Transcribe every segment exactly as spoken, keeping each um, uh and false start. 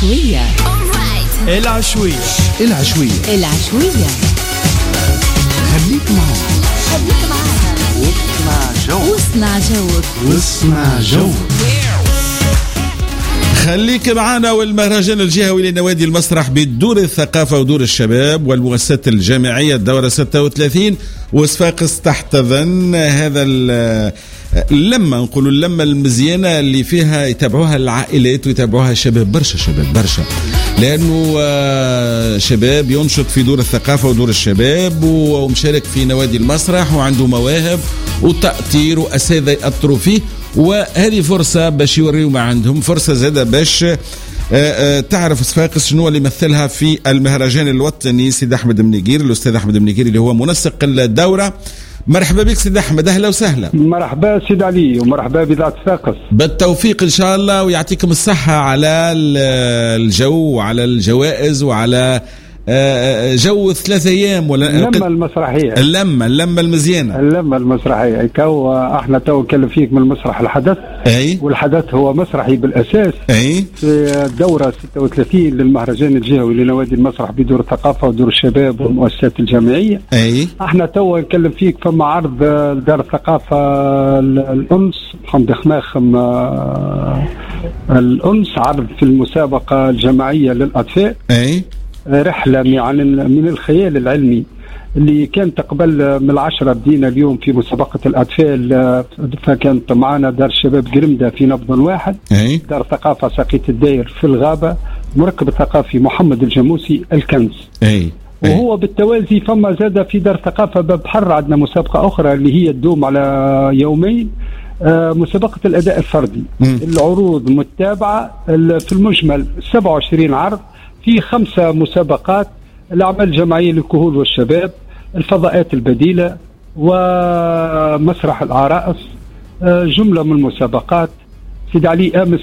العشوية. العشوية العشوية العشوية خليك معنا خليك معنا واسمع جو واسمع جوك واسمع جو خليك معنا. والمهرجان الجهوي لنوادي المسرح بدور الثقافة ودور الشباب والمؤسسات الجامعية الدورة ستة وثلاثين وصفاقس تحتضن هذا اللمة، نقولوا اللمة المزيانة اللي فيها يتابعوها العائلات ويتابعوها الشباب، برشا شباب برشا، لأنه شباب ينشط في دور الثقافة ودور الشباب ومشارك في نوادي المسرح وعنده مواهب وتأطير وأساتذة يأطروا فيه، وهذه فرصة باش يوريوا ما عندهم، فرصة زادة باش تعرف صفاقس شنو اللي يمثلها في المهرجان الوطني. سيد أحمد منيقيري، الأستاذ أحمد منيقيري اللي هو منسق الدورة. مرحبا بك سيد أحمد، أهلا وسهلا. مرحبا سيد علي ومرحبا بذات صفاقس، بالتوفيق إن شاء الله ويعطيكم الصحة على الجو وعلى الجوائز وعلى جو ثلاثة أيام ولا اللمة المسرحية اللمة اللمة المزيانة اللمة المسرحية. كو احنا تو نتكلم فيك من المسرح الحدث، أي والحدث هو مسرحي بالأساس، أي في الدورة ستة وثلاثين للمهرجان الجهوي لنوادي المسرح بدور الثقافة ودور الشباب والمؤسسات الجامعية. أي احنا تو نتكلم فيك فما عرض دار الثقافة الأنس محمد خماخم الأنس، عرض في المسابقة الجماعية للأطفال، أي رحلة يعني من الخيال العلمي اللي كانت قبل من العشرة بدينا اليوم في مسابقة الأطفال، فكانت معنا دار الشباب قرمدة في نبض واحد، أي دار ثقافة ساقية الداير في الغابة، مركب الثقافي محمد الجاموسي الكنز. أي وهو بالتوازي فما زاد في دار ثقافة باب حر عندنا مسابقة أخرى اللي هي تدوم على يومين، آه مسابقة الأداء الفردي. م. العروض متابعة في المجمل سبعة وعشرين عرض في خمسة مسابقات، الأعمال الجماعية للكهول والشباب، الفضاءات البديلة، ومسرح العرائس، جملة من المسابقات. سيد علي أمس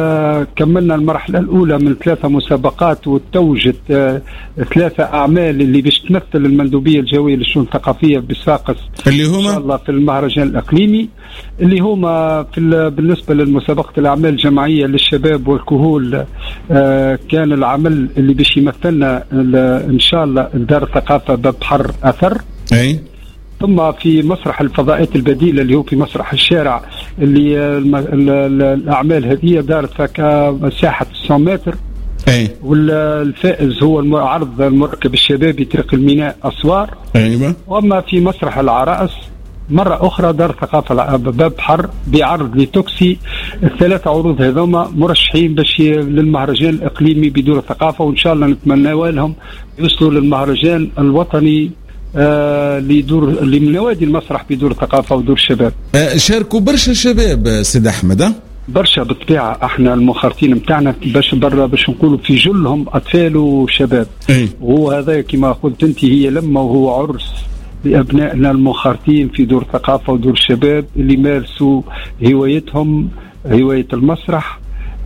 كملنا المرحلة الأولى من ثلاثة مسابقات وتوجت ثلاثة أعمال اللي باش تمثل المندوبية الجوية للشؤون الثقافية بصفاقس اللي هما إن شاء الله في المهرجان الإقليمي، اللي هما في بالنسبة للمسابقة الأعمال الجماعية للشباب والكهول كان العمل اللي باش يمثلنا إن شاء الله دار الثقافة باب حر أثر. أي ثم في مسرح الفضاءات البديلة اللي هو في مسرح الشارع اللي الأعمال هذه دارت مساحة تسعمائة متر. أي والفائز هو عرض المركب الشبابي طريق الميناء أسوار. أيوة. وأما في مسرح العرائس مرة أخرى دار ثقافة باب حر بعرض لتوكسي. الثلاث عروض هذوما مرشحين باش للمهرجان الإقليمي بدور الثقافة، وإن شاء الله نتمنى لهم يوصلوا للمهرجان الوطني آه لدور لنوادي المسرح بدور الثقافة ودور الشباب. آه شاركوا برشا شباب سيد أحمد، برشا بالطبيعة. احنا المخارطين متاعنا باش برا باش نقولوا في جلهم أطفال وشباب. أي. وهو هذا كما قلت انت هي لما وهو عرس لأبنائنا المخارطين في دور الثقافة ودور الشباب اللي مارسوا هوايتهم هواية المسرح،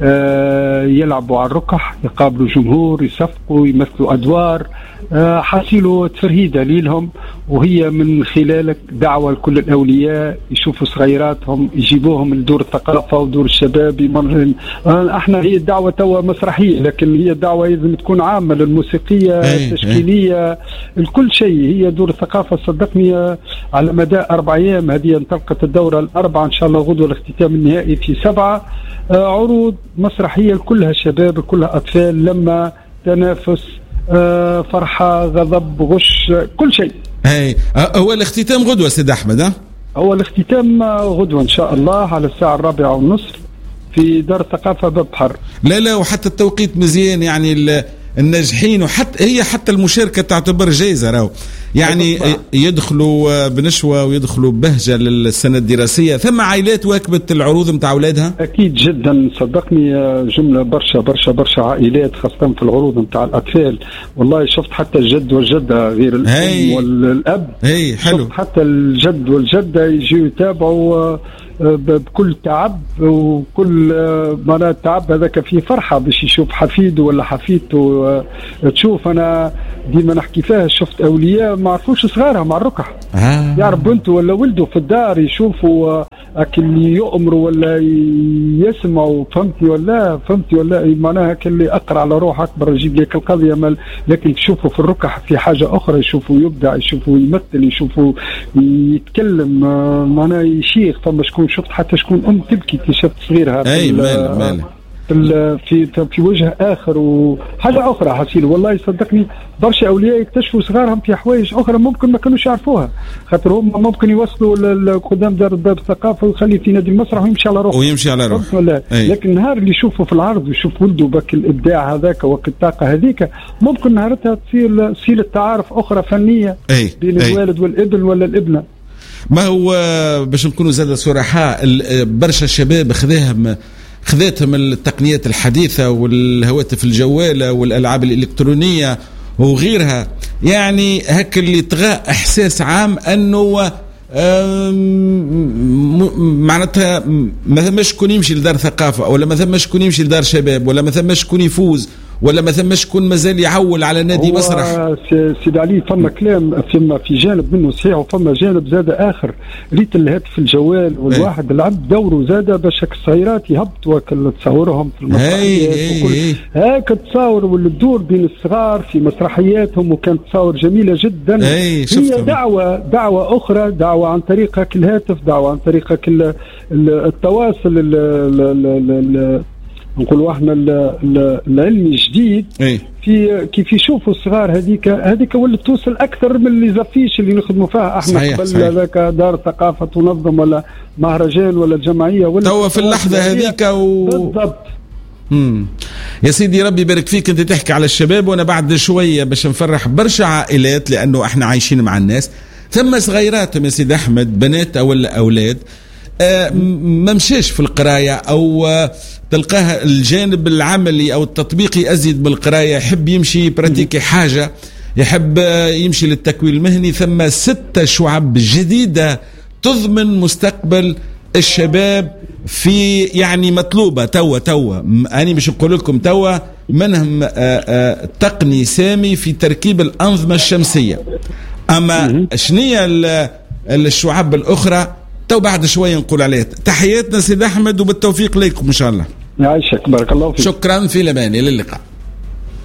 آه يلعبوا على الركح، يقابلوا جمهور، يصفقوا، يمثلوا أدوار، آه حاصلوا تفرهيدة ليلهم. وهي من خلالك دعوة لكل الأولياء يشوفوا صغيراتهم يجيبوهم لدور الثقافة ودور الشباب يمرن. آه احنا هي الدعوة توا مسرحية، لكن هي الدعوة لازم تكون عامة للموسيقية التشكيلية الكل شيء. هي دور الثقافة صدقني على مدى أربع أيام، هذه انطلقت الدورة الأربعة إن شاء الله، غدوة الاختتام النهائي في سبعة. آه عروض مسرحية كلها شباب كلها أطفال، لما تنافس، آه فرحة، غضب، غش، كل شيء. هاي هو الاختتام غدوة سيد أحمد. ها هو الاختتام غدوة إن شاء الله على الساعة الرابعة والنصف في دار الثقافة باب حر. لا لا وحتى التوقيت مزيان، يعني الناجحين وحتى هي حتى المشاركة تعتبر جائزة راهو، يعني يدخلوا بنشوة ويدخلوا بهجة للسنة الدراسية. ثم عائلات واكبت العروض متاع أولادها؟ أكيد جدا صدقني، جملة برشا برشا برشا عائلات خاصة في العروض متاع الأطفال. والله شفت حتى الجد والجدة غير الأم والأب، هي حلو. شفت حتى الجد والجدة يجيوا يتابعوا بكل تعب وكل مرات تعب هذاك فيه فرحة باش يشوف حفيده ولا حفيدته. تشوف أنا ديما نحكي فيها، شفت أولياء ما عرفوش صغارها مع الركح. آه. يعرف بنته ولا ولده في الدار يشوفوا اللي يؤمروا ولا يسمعوا، فهمتي ولا فهمتي ولا معناها اللي اقرا على روح اكبر يجيب لك القضيه مال، لكن تشوفوا في الركح في حاجه اخرى، يشوفوا يبدع، يشوفوا يمثل، يشوفوا يتكلم، معناها يشيخ. فما شكون شفت حتى شكون ام تبكي كي شفت صغيرها اي مال مال في في وجه اخر. وحاجه اخرى حسيل والله صدقني برشا اولياء يكتشفوا صغارهم في حوايج اخرى ممكن ما كانوش يعرفوها، خاطر هم ممكن يوصلوا قدام دار دار الثقافه ويخلي في نادي المسرح ويمشي على روحه ويمشي على روحه. لكن النهار اللي يشوفوا في العرض ويشوف ولده بك الابداع هذاك وقت الطاقه هذيك، ممكن نهارتها تصير صيله تعارف اخرى فنيه أي. بين أي. الوالد والابن ولا الابنه. ما هو باش نكونوا زاد صرحاء، برشا الشباب خذاهم خذتهم التقنيات الحديثة والهواتف الجوالة والألعاب الإلكترونية وغيرها، يعني هك اللي طغى إحساس عام أنه معناتها ما ثماش شكون يمشي لدار ثقافة، ولا ما ثماش شكون يمشي لدار شباب، ولا ما ثماش شكون يفوز، ولا ما ثماش شكون مازال يعول على نادي مسرح. سيد علي فما كلام فما في جانب منه صحيح، وفما جانب زاد آخر. ريت الهاتف الجوال والواحد اللي عند دوره زاد باش الصغيرات يهبطوا تصورهم في المسرحيات، هاك تصور واللي تدور بين الصغار في مسرحياتهم، وكانت تصور جميلة جدا. هي دعوة دعوة أخرى، دعوة عن طريق هاك الهاتف، دعوة عن طريق التواصل نقولوا احنا العلمي الجديد. أي. في كيف يشوفوا الصغار هذيك هذيك ولات توصل اكثر من اللي زفيش اللي نخدموا فيها احنا قبل هذاك دار ثقافه تنظم ولا مهرجان ولا الجمعيه ولا توا في اللحظه هذيك و... بالضبط. امم يا سيدي ربي يبارك فيك. انت تحكي على الشباب وانا بعد شويه باش نفرح برشا عائلات، لانه احنا عايشين مع الناس ثم صغيراتهم يا سيدي احمد، بنات ولا اولاد آه ما مشاش في القرايه، او آه تلقاها الجانب العملي او التطبيقي ازيد بالقرايه، يحب يمشي براتيكي حاجه، يحب آه يمشي للتكوين المهني. ثم ستة شعب جديده تضمن مستقبل الشباب في يعني مطلوبه توا توا أنا مش نقول لكم توا منهم آآ آآ تقني سامي في تركيب الأنظمة الشمسية. أما شنية الشعب الأخرى تو بعد شوية نقول عليها. تحياتنا سيد أحمد وبالتوفيق لكم إن شاء الله. يعيشك بارك الله فيك. شكرا في الأمان، إلى اللقاء.